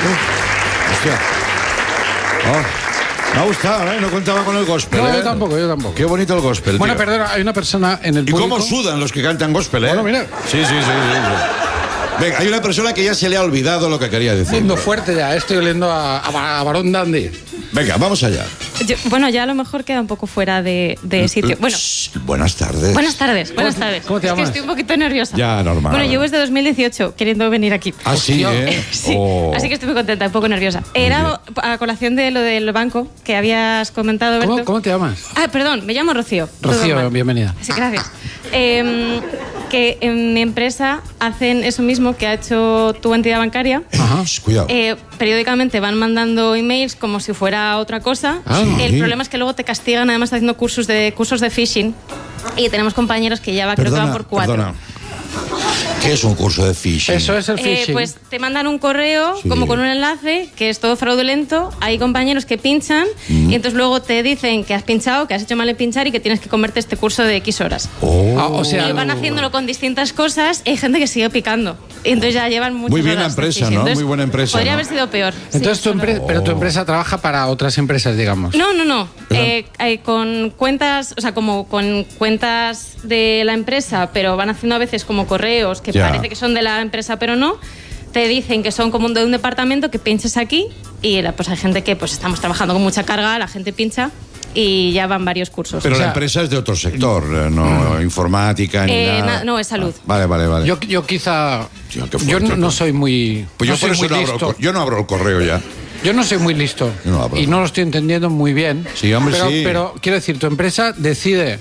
Hostia. Me ha gustado, ¿eh? No contaba con el gospel, No, ¿eh? yo tampoco. Qué bonito el gospel, Bueno, tío. perdona, hay una persona en el ¿Y público... cómo sudan los que cantan gospel, eh? Bueno, mira. Sí. Venga, hay una persona que ya se le ha olvidado lo que quería decir. Siendo fuerte ya, estoy oliendo a Barón Dandy. Venga, vamos allá. Bueno, ya a lo mejor queda un poco fuera de sitio. Bueno, Buenas tardes. buenas tardes. ¿Cómo te llamas? Es que estoy un poquito nerviosa. Ya, normal. Bueno, llevo desde 2018 queriendo venir aquí. Ah, sí, ¿eh? Sí, Oh. así que estoy muy contenta, un poco nerviosa. Era a colación de lo del banco que habías comentado, Berto. ¿Cómo te llamas? Ah, perdón, me llamo Rocío. Todo Rocío, mal. bienvenida. Sí, gracias. Que en mi empresa hacen eso mismo que ha hecho tu entidad bancaria. Ajá. Cuidado. Periódicamente van mandando emails como si fuera otra cosa. Ah, El sí. problema es que luego te castigan además haciendo cursos de phishing. Y tenemos compañeros que ya creo que van por 4. Perdona. ¿Qué es un curso de phishing? Eso es el phishing. Pues te mandan un correo como con un enlace que es todo fraudulento. Hay compañeros que pinchan y entonces luego te dicen que has pinchado, que has hecho mal en pinchar y que tienes que comerte este curso de X horas. O sea, Y van haciéndolo con distintas cosas y hay gente que sigue picando. Y entonces ya llevan muchas Muy bien la horas de empresa, phishing. ¿no? Entonces, Muy buena empresa, Podría ¿no? haber sido peor. entonces Sí, pero tu empresa trabaja para otras empresas, digamos. No. Con cuentas, o sea, como con cuentas de la empresa, pero van haciendo a veces como correos que Ya. parece que son de la empresa, pero no. Te dicen que son como de un departamento, que pinches aquí y pues hay gente que pues estamos trabajando con mucha carga, la gente pincha y ya van varios cursos. Pero O sea, la empresa es de otro sector, no informática ni nada. No, es salud. Vale. Yo quizá... Tío, qué yo fuerte, no tú. soy muy... Pues no yo por soy eso muy listo. yo no abro el correo ya. Yo no soy muy listo Yo no hablo. y no lo estoy entendiendo muy bien. Sí, hombre, pero, sí. Pero quiero decir, tu empresa decide,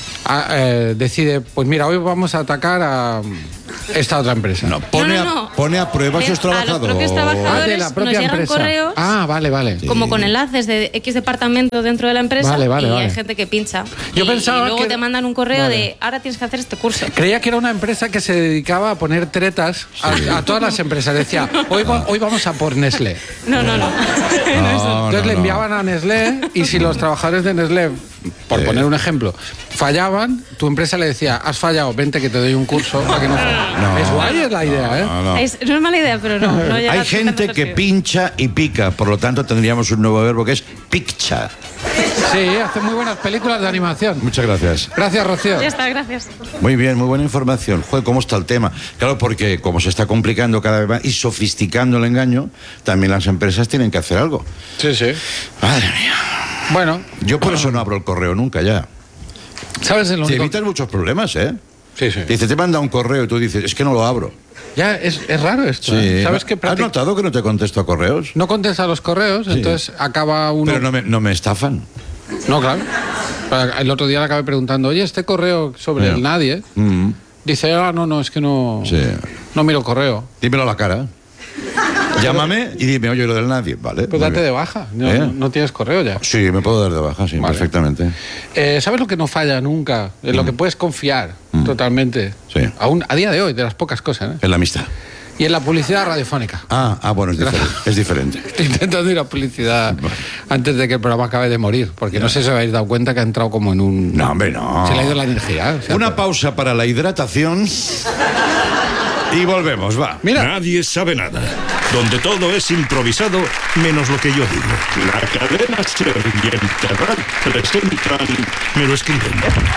pues mira, hoy vamos a atacar a esta otra empresa. No, pone a prueba a sus A los trabajadores. propios trabajadores. Ah, de la nos propia llegan empresa. correos. Ah, vale. Como con enlaces de X departamento dentro de la empresa Vale, y vale. hay gente que pincha. Yo pensaba y luego que- te mandan un correo Vale. de ahora tienes que hacer este curso. Creía que era una empresa que se dedicaba a poner tretas a todas las empresas. Decía, hoy vamos a por Nestlé. No. Entonces le enviaban a Nestlé y si los trabajadores de Nestlé, por poner un ejemplo, fallaban, tu empresa le decía, has fallado, vente que te doy un curso para que no falles. Es guay es la idea, ¿eh? No. No es mala idea, pero no llega Hay a gente tanto que sentido. pincha y pica, por lo tanto tendríamos un nuevo verbo que es piccha. Sí, hace muy buenas películas de animación. Muchas gracias. Gracias, Rocío. Ya está, gracias. Muy bien, muy buena información. Joder, ¿cómo está el tema? Claro, porque como se está complicando cada vez más y sofisticando el engaño, también las empresas tienen que hacer algo. Sí. Madre mía. Bueno, Yo por eso no abro el correo nunca ya. ¿sabes el Te único? evitas muchos problemas, ¿eh? Sí. Dice, te manda un correo y tú dices, es que no lo abro. Ya, es raro esto. Sí. ¿eh? ¿Sabes qué? ¿Has notado que no te contesto a correos? No contesta a los correos, entonces acaba uno... Pero no me estafan. No, claro. El otro día le acabé preguntando, oye, este correo sobre Ya. el nadie, dice, no, es que no, Sí. no miro correo. Dímelo a la cara. Llámame y dime, oye, lo del nadie. Vale. Pues muy date bien. de baja, no, ¿Eh? no tienes correo ya. Sí, me puedo dar de baja, sí, Vale. perfectamente. ¿Sabes lo que no falla nunca? En lo que puedes confiar totalmente. Sí. Aún a día de hoy, de las pocas cosas, ¿eh? En la amistad. Y en la publicidad radiofónica. Bueno, es diferente. Es diferente. Estoy intentando ir a publicidad antes de que el programa acabe de morir, porque no sé si os habéis dado cuenta que ha entrado como en un... No, hombre, no. Se le ha ido la energía. O sea, Una pausa para la hidratación y volvemos, va. Mira, Nadie sabe nada. Donde todo es improvisado, menos lo que yo digo. La cadena SER y Enterrar presentan Me lo escriben.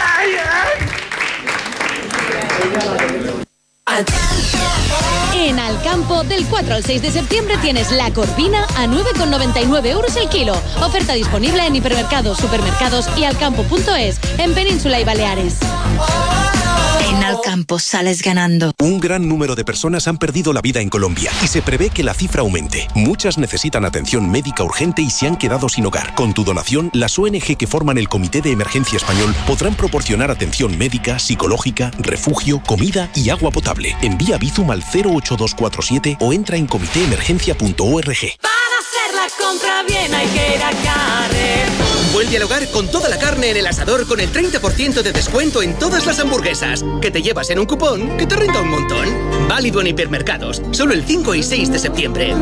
En Alcampo, del 4 al 6 de septiembre tienes la corvina a 9,99 euros el kilo. Oferta disponible en hipermercados, supermercados y alcampo.es, en Península y Baleares. En Alcampo sales ganando. Un gran número de personas han perdido la vida en Colombia y se prevé que la cifra aumente. Muchas necesitan atención médica urgente y se han quedado sin hogar. Con tu donación, las ONG que forman el Comité de Emergencia Español podrán proporcionar atención médica, psicológica, refugio, comida y agua potable. Envía Bizum al 08247 o entra en comitéemergencia.org. Para hacer la compra bien hay que ir a Carrefour. Vuelve al hogar con toda la carne en el asador con el 30% de descuento en todas las hamburguesas, que te llevas en un cupón que te renta un montón. Válido en hipermercados, solo el 5 y 6 de septiembre.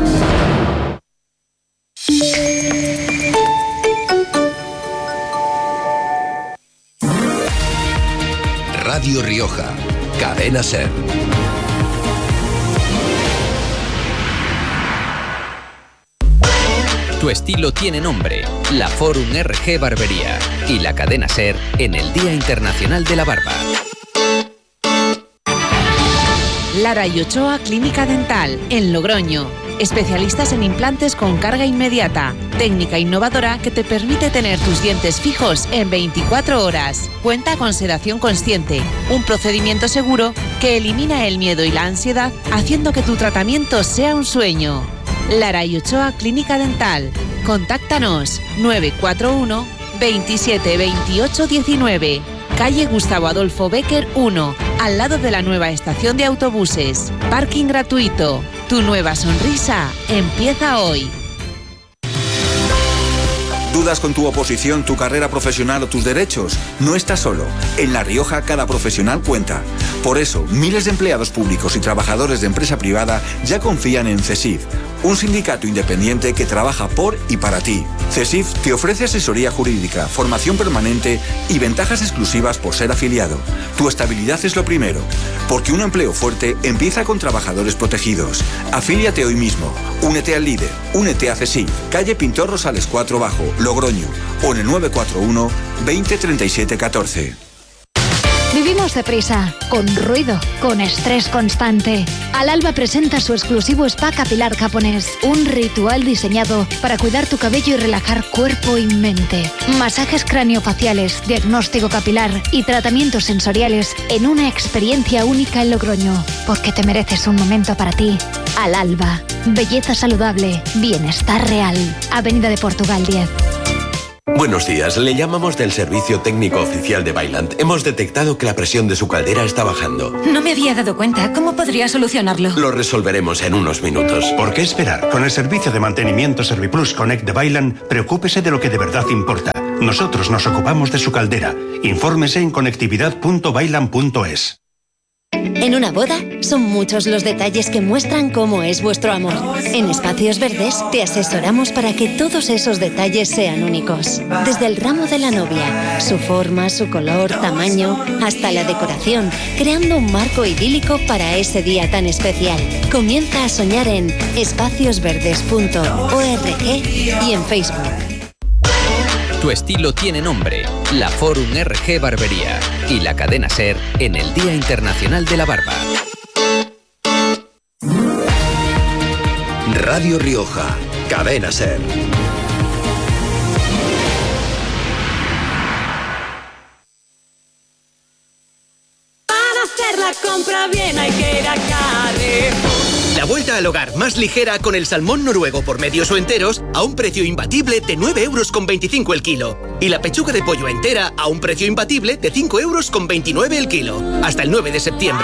Radio Rioja, Cadena SER. Tu estilo tiene nombre, la Forum RG Barbería y la cadena SER en el Día Internacional de la Barba. Lara y Ochoa Clínica Dental, en Logroño. Especialistas en implantes con carga inmediata. Técnica innovadora que te permite tener tus dientes fijos en 24 horas. Cuenta con sedación consciente, un procedimiento seguro que elimina el miedo y la ansiedad, haciendo que tu tratamiento sea un sueño. Lara y Ochoa Clínica Dental. Contáctanos 941 27 28 19. Calle Gustavo Adolfo Bécquer 1, al lado de la nueva estación de autobuses. Parking gratuito. Tu nueva sonrisa empieza hoy. ¿Dudas con tu oposición, tu carrera profesional o tus derechos? No estás solo. En La Rioja cada profesional cuenta. Por eso, miles de empleados públicos y trabajadores de empresa privada ya confían en CESIF, un sindicato independiente que trabaja por y para ti. CESIF te ofrece asesoría jurídica, formación permanente y ventajas exclusivas por ser afiliado. Tu estabilidad es lo primero, porque un empleo fuerte empieza con trabajadores protegidos. Afíliate hoy mismo. Únete al líder. Únete a CESIF. Calle Pintor Rosales 4 Bajo, Logroño. O en el 941 20 37 14. Vivimos deprisa, con ruido, con estrés constante. Al Alba presenta su exclusivo spa capilar japonés, un ritual diseñado para cuidar tu cabello y relajar cuerpo y mente. Masajes craniofaciales, diagnóstico capilar y tratamientos sensoriales en una experiencia única en Logroño, porque te mereces un momento para ti. Al Alba, belleza saludable, bienestar real. Avenida de Portugal 10. Buenos días, le llamamos del servicio técnico oficial de Vaillant. Hemos detectado que la presión de su caldera está bajando. No me había dado cuenta. ¿Cómo podría solucionarlo? Lo resolveremos en unos minutos. ¿Por qué esperar? Con el servicio de mantenimiento Serviplus Connect de Vaillant, preocúpese de lo que de verdad importa. Nosotros nos ocupamos de su caldera. Infórmese en conectividad.vaillant.es. En una boda, son muchos los detalles que muestran cómo es vuestro amor. En Espacios Verdes te asesoramos para que todos esos detalles sean únicos. Desde el ramo de la novia, su forma, su color, tamaño, hasta la decoración, creando un marco idílico para ese día tan especial. Comienza a soñar en espaciosverdes.org y en Facebook. Tu estilo tiene nombre, la Forum RG Barbería y la cadena SER en el Día Internacional de la Barba. Radio Rioja, cadena SER. Para hacer la compra bien hay que ir a Carrefour. La vuelta al hogar más ligera con el salmón noruego por medios o enteros a un precio imbatible de 9,25 € el kilo. Y la pechuga de pollo entera a un precio imbatible de 5,29 € el kilo. Hasta el 9 de septiembre.